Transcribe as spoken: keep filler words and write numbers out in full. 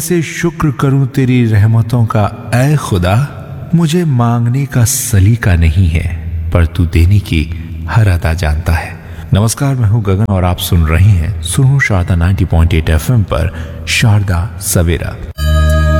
से शुक्र करूं तेरी रहमतों का ऐ खुदा, मुझे मांगने का सलीका नहीं है, पर तू देने की हर अदा जानता है। नमस्कार, मैं हूं गगन और आप सुन रहे हैं सुनो शारदा नब्बे पॉइंट आठ एफएम पर शारदा सवेरा।